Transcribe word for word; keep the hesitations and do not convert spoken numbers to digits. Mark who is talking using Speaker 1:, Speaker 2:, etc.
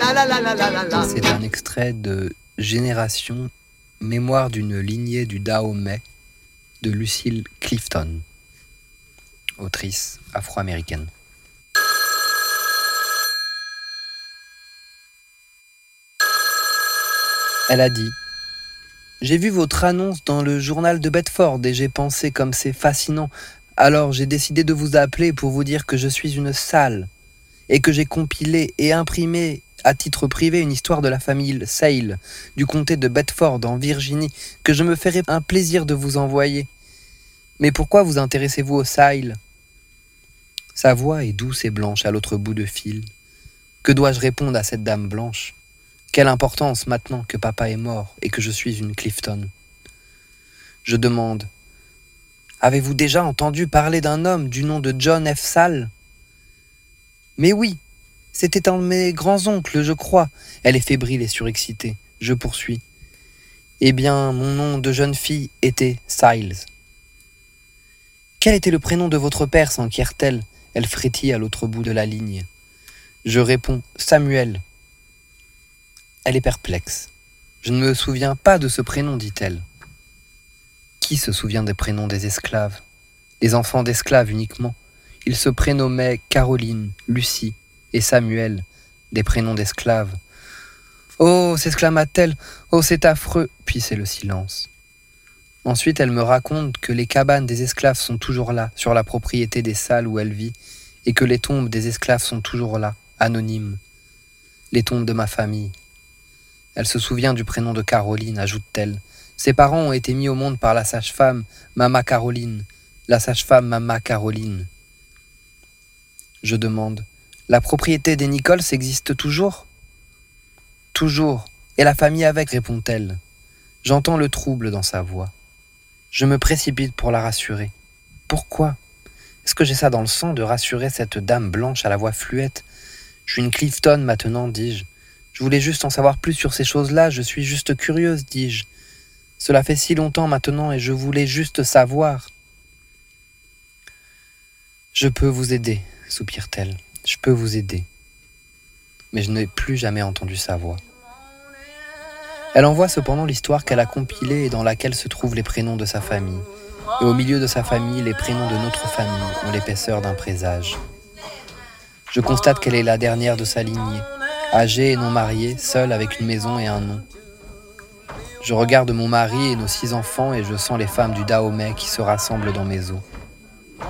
Speaker 1: C'est un extrait de Génération, mémoire d'une lignée du Dahomey de Lucille Clifton, autrice afro-américaine. Elle a dit « J'ai vu votre annonce dans le journal de Bedford et j'ai pensé comme c'est fascinant. Alors j'ai décidé de vous appeler pour vous dire que je suis une sale et que j'ai compilé et imprimé à titre privé une histoire de la famille Sale du comté de Bedford en Virginie que je me ferai un plaisir de vous envoyer. Mais pourquoi vous intéressez-vous au Sale ?» Sa voix est douce et blanche à l'autre bout de fil. Que dois-je répondre à cette dame blanche ? Quelle importance maintenant que papa est mort et que je suis une Clifton ? Je demande « Avez-vous déjà entendu parler d'un homme du nom de John F. Sale ?»« Mais oui, c'était un de mes grands-oncles, je crois. » Elle est fébrile et surexcitée. Je poursuis. « Eh bien, mon nom de jeune fille était Siles. »« Quel était le prénom de votre père ?» s'enquiert-elle. Elle frétille à l'autre bout de la ligne. Je réponds « Samuel. » Elle est perplexe. « Je ne me souviens pas de ce prénom, dit-elle. » Qui se souvient des prénoms des esclaves ? Les enfants d'esclaves uniquement. Ils se prénommaient Caroline, Lucie et Samuel, des prénoms d'esclaves. « Oh !» s'exclama-t-elle, « oh, c'est affreux !» Puis c'est le silence. Ensuite, elle me raconte que les cabanes des esclaves sont toujours là, sur la propriété des salles où elle vit, et que les tombes des esclaves sont toujours là, anonymes. Les tombes de ma famille. Elle se souvient du prénom de Caroline, ajoute-t-elle. Ses parents ont été mis au monde par la sage-femme Mama Caroline, la sage-femme Mama Caroline. Je demande, la propriété des Nichols existe toujours ? Toujours, et la famille avec, répond-elle. J'entends le trouble dans sa voix. Je me précipite pour la rassurer. Pourquoi ? Est-ce que j'ai ça dans le sang de rassurer cette dame blanche à la voix fluette ? Je suis une Clifton maintenant, dis-je. Je voulais juste en savoir plus sur ces choses-là, je suis juste curieuse, dis-je. Cela fait si longtemps maintenant et je voulais juste savoir. Je peux vous aider, soupire-t-elle. Je peux vous aider. Mais je n'ai plus jamais entendu sa voix. Elle envoie cependant l'histoire qu'elle a compilée et dans laquelle se trouvent les prénoms de sa famille. Et au milieu de sa famille, les prénoms de notre famille ont l'épaisseur d'un présage. Je constate qu'elle est la dernière de sa lignée, âgée et non mariée, seule avec une maison et un nom. Je regarde mon mari et nos six enfants et je sens les femmes du Dahomey qui se rassemblent dans mes os.